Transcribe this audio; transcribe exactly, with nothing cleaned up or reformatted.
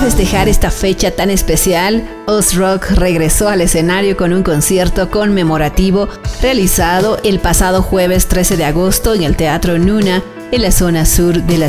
festejar esta fecha tan especial, Oz Rock regresó al escenario con un concierto conmemorativo realizado el pasado jueves trece de agosto en el Teatro Nuna, en la zona sur de la